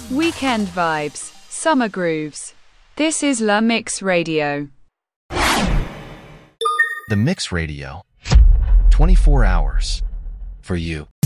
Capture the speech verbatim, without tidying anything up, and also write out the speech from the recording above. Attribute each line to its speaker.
Speaker 1: Weekend vibes, summer grooves. This is La Mix Radio.
Speaker 2: The Mix Radio. twenty-four hours for you.